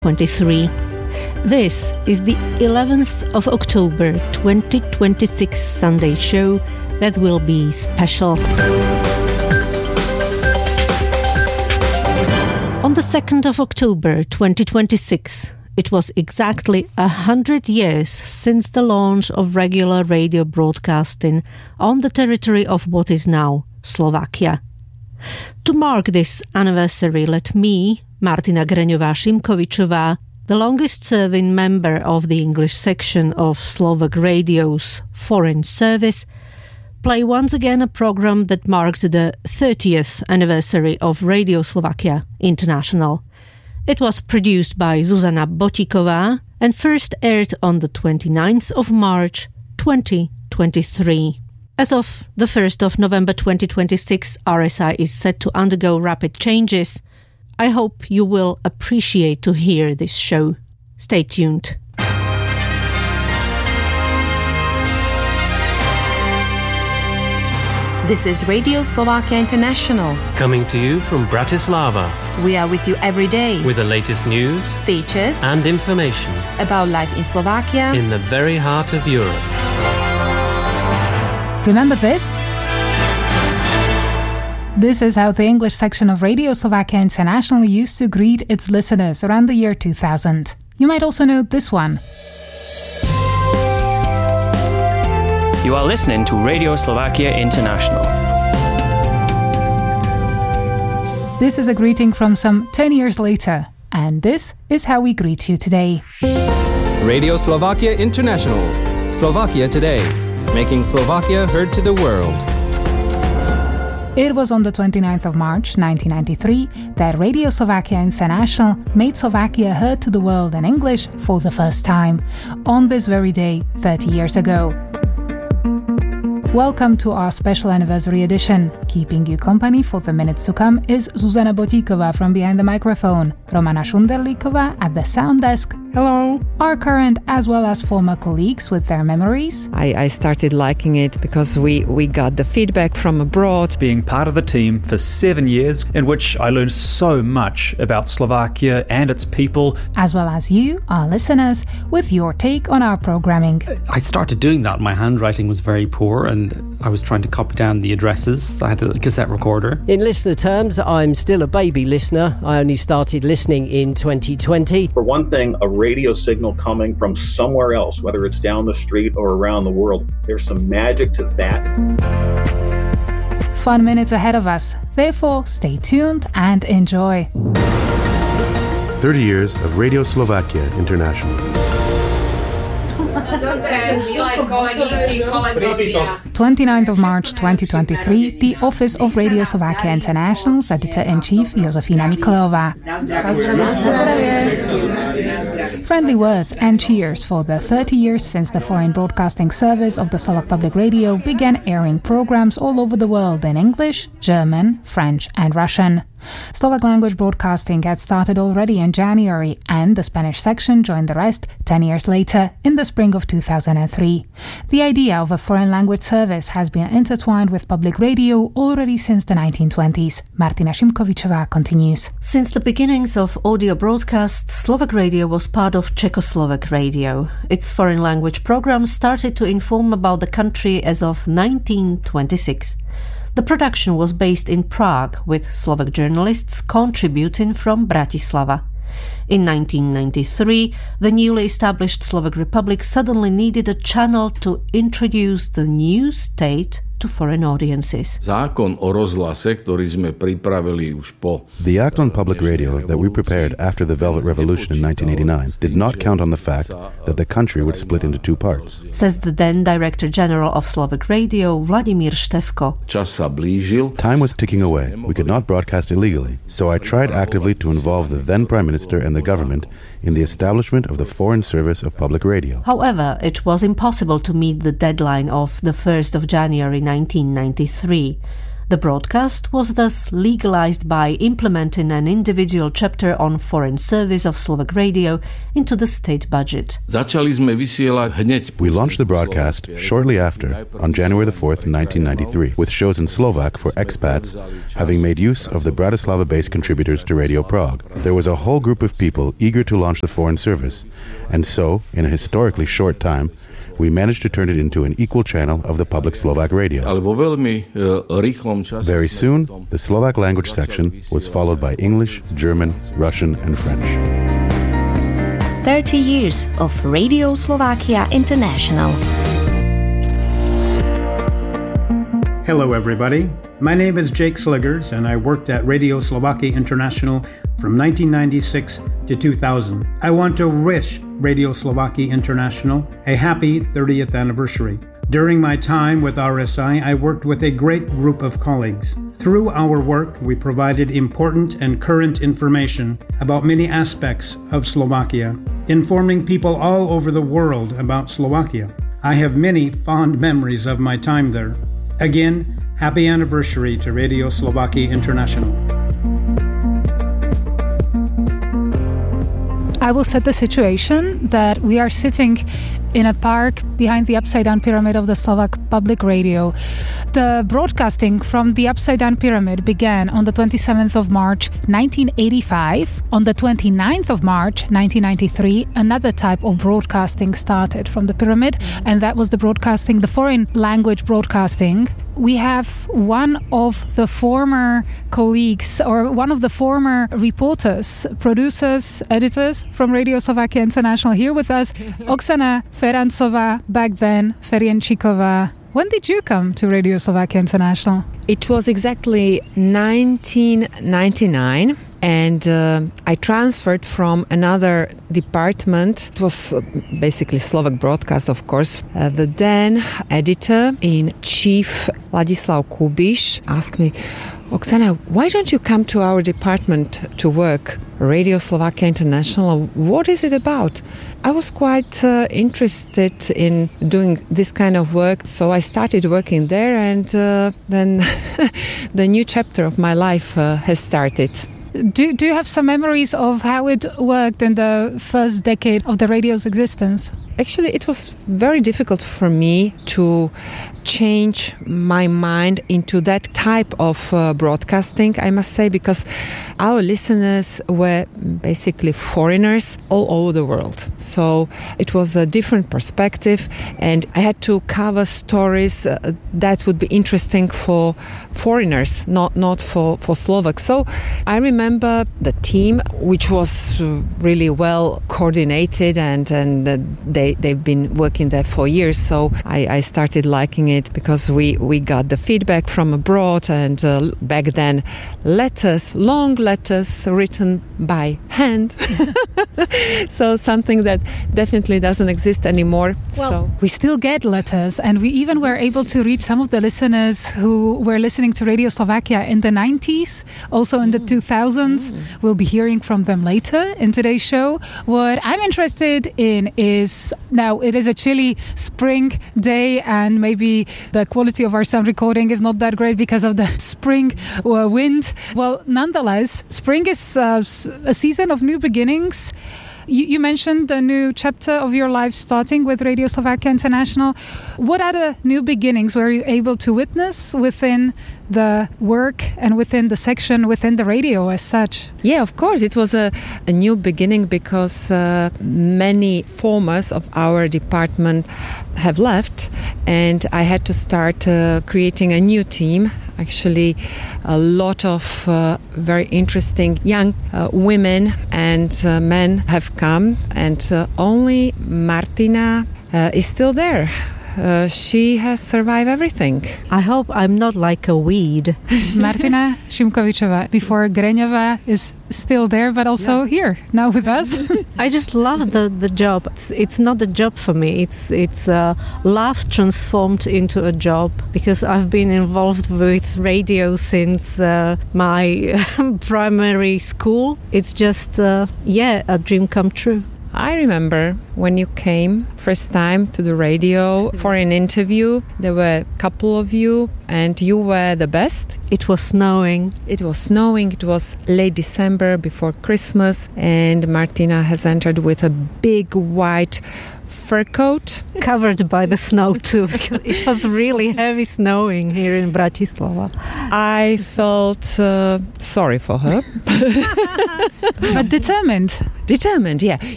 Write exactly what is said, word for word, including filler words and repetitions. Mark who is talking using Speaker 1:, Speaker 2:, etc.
Speaker 1: twenty-three. This is the eleventh of October twenty twenty-six Sunday show that will be special. On the second of October twenty twenty-six, it was exactly a hundred years since the launch of regular radio broadcasting on the territory of what is now Slovakia. To mark this anniversary, let me, Martina Greňová-Šimkovičová, the longest-serving member of the English section of Slovak Radio's Foreign Service, play once again a program that marked the thirtieth anniversary of Radio Slovakia International. It was produced by Zuzana Botíková and first aired on the twenty-ninth of March twenty twenty-three. As of the first of November twenty twenty-six, R S I is set to undergo rapid changes. I hope you will appreciate to hear this show. Stay tuned.
Speaker 2: This is Radio Slovakia International.
Speaker 3: Coming to you from Bratislava.
Speaker 2: We are with you every day.
Speaker 3: With the latest news,
Speaker 2: features,
Speaker 3: and information
Speaker 2: about life in Slovakia.
Speaker 3: In the very heart of Europe.
Speaker 4: Remember this? This is how the English section of Radio Slovakia International used to greet its listeners around the year two thousand. You might also know this one.
Speaker 5: You are listening to Radio Slovakia International.
Speaker 4: This is a greeting from some ten years later, and this is how we greet you today.
Speaker 6: Radio Slovakia International. Slovakia Today. Making Slovakia heard to the world.
Speaker 4: It was on the twenty-ninth of March nineteen ninety-three that Radio Slovakia International made Slovakia heard to the world in English for the first time, on this very day thirty years ago. Welcome to our special anniversary edition. Keeping you company for the minutes to come is Zuzana Botíková from behind the microphone, Romana Šunderlíková at the sound desk.
Speaker 7: Hello.
Speaker 4: Our current as well as former colleagues with their memories.
Speaker 7: I, I started liking it because we, we got the feedback from abroad.
Speaker 8: Being part of the team for seven years in which I learned so much about Slovakia and its people.
Speaker 4: As well as you, our listeners, with your take on our programming.
Speaker 9: I started doing that. My handwriting was very poor and I was trying to copy down the addresses. I had a cassette recorder.
Speaker 10: In listener terms, I'm still a baby listener. I only started listening in twenty twenty.
Speaker 11: For one thing, a radio signal coming from somewhere else, whether it's down the street or around the world, there's some magic to that.
Speaker 4: Fun minutes ahead of us. Therefore, stay tuned and enjoy.
Speaker 12: thirty years of Radio Slovakia International.
Speaker 4: twenty-ninth of March twenty twenty-three, the Office of Radio Slovakia International's Editor-in-Chief Josefina Miklová. Friendly words and cheers for the thirty years since the Foreign Broadcasting Service of the Slovak Public Radio began airing programs all over the world in English, German, French and Russian. Slovak language broadcasting had started already in January, and the Spanish section joined the rest ten years later, in the spring of two thousand three. The idea of a foreign language service has been intertwined with public radio already since the nineteen twenties. Martina Šimkovičová continues.
Speaker 1: Since the beginnings of audio broadcasts, Slovak Radio was part of Czechoslovak Radio. Its foreign language programs started to inform about the country as of nineteen twenty-six. The production was based in Prague, with Slovak journalists contributing from Bratislava. In nineteen ninety-three, the newly established Slovak Republic suddenly needed a channel to introduce the new state to foreign audiences.
Speaker 13: Zákon o rozhlase, ktorý sme pripravili už po
Speaker 12: The Act on Public Radio that we prepared after the Velvet Revolution in nineteen eighty-nine did not count on the fact that the country would split into two parts,
Speaker 1: says the then Director General of Slovak Radio, Vladimír Štefko.
Speaker 13: Čas sa blížil.
Speaker 12: Time was ticking away. We could not broadcast illegally, so I tried actively to involve the then Prime Minister and the government in the establishment of the Foreign Service of Public Radio.
Speaker 1: However, it was impossible to meet the deadline of the first of January nineteen ninety-three. The broadcast was thus legalized by implementing an individual chapter on foreign service of Slovak radio into the state budget.
Speaker 12: We launched the broadcast shortly after, on January the fourth, nineteen ninety-three, with shows in Slovak for expats, having made use of the Bratislava-based contributors to Radio Prague. There was a whole group of people eager to launch the foreign service, and so, in a historically short time, we managed to turn it into an equal channel of the public Slovak radio. Very soon, the Slovak language section was followed by English, German, Russian, and French.
Speaker 14: thirty years of Radio Slovakia International.
Speaker 15: Hello, everybody. My name is Jake Sliggers, and I worked at Radio Slovakia International from nineteen ninety-six to two thousand. I want to wish Radio Slovakia International a happy thirtieth anniversary. During my time with R S I, I worked with a great group of colleagues. Through our work, we provided important and current information about many aspects of Slovakia, informing people all over the world about Slovakia. I have many fond memories of my time there. Again, happy anniversary to Radio Slovakia International.
Speaker 4: I will set the situation that we are sitting in a park behind the Upside Down Pyramid of the Slovak Public Radio. The broadcasting from the Upside Down Pyramid began on the twenty-seventh of March nineteen eighty-five. On the twenty-ninth of March nineteen ninety-three, another type of broadcasting started from the pyramid, and that was the broadcasting, the foreign language broadcasting. We have one of the former colleagues or one of the former reporters, producers, editors from Radio Slovakia International here with us, Oksana Ferancová, back then Ferienčíková. When did you come to Radio Slovakia International?
Speaker 7: It was exactly nineteen ninety-nine. And uh, I transferred from another department. It was uh, basically Slovak broadcast, of course. Uh, the then editor-in-chief, Ladislav Kubiš, asked me, Oksana, why don't you come to our department to work? Radio Slovakia International, what is it about? I was quite uh, interested in doing this kind of work, so I started working there, and uh, then the new chapter of my life uh, has started.
Speaker 4: Do, do you have some memories of how it worked in the first decade of the radio's existence?
Speaker 7: Actually, it was very difficult for me to change my mind into that type of uh, broadcasting, I must say, because our listeners were basically foreigners all over the world. So it was a different perspective, and I had to cover stories uh, that would be interesting for foreigners, not not for, for Slovaks. So I remember the team, which was really well coordinated, and, and uh, they, they've been working there for years. So I, I started liking it because we, we got the feedback from abroad, and uh, back then letters, long letters written by hand. So something that definitely doesn't exist anymore.
Speaker 4: Well,
Speaker 7: so
Speaker 4: we still get letters, and we even were able to reach some of the listeners who were listening to Radio Slovakia in the nineties, also in the two thousands. Mm. We'll be hearing from them later in today's show. What I'm interested in is, now it is a chilly spring day, and maybe the quality of our sound recording is not that great because of the spring uh, wind. Well, nonetheless, spring is uh, a season of new beginnings. You, you mentioned a new chapter of your life starting with Radio Slovakia International. What other new beginnings were you able to witness within the work and within the section, within the radio as such?
Speaker 7: Yeah, of course. It was a, a new beginning because uh, many formers of our department have left, and I had to start uh, creating a new team. Actually, a lot of uh, very interesting young uh, women and uh, men have come, and uh, only Martina uh, is still there. Uh, she has survived everything.
Speaker 1: I hope I'm not like a weed.
Speaker 4: Martina Šimkovičová, before Greňová, is still there, but also yeah. here, now with us.
Speaker 1: I just love the, the job. It's, it's not a job for me. It's it's uh, love transformed into a job, because I've been involved with radio since uh, my primary school. It's just, uh, yeah, a dream come true.
Speaker 7: I remember when you came first time to the radio for an interview. There were a couple of you and you were the best.
Speaker 1: It was snowing.
Speaker 7: It was snowing. It was late December before Christmas, and Martina has entered with a big white fur coat.
Speaker 1: Covered by the snow too. It was really heavy snowing here in Bratislava.
Speaker 7: I felt uh, sorry for her.
Speaker 4: But determined.
Speaker 7: Determined, yeah.